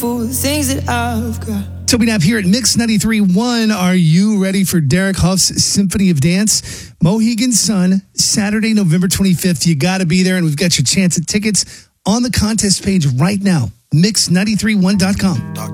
for the things that I've got. Toby Knapp here at Mix 93.1. Are you ready for Derek Huff's Symphony of Dance? Mohegan Sun, Saturday, November 25th. You got to be there, and we've got your chance at tickets on the contest page right now. Mix931.com.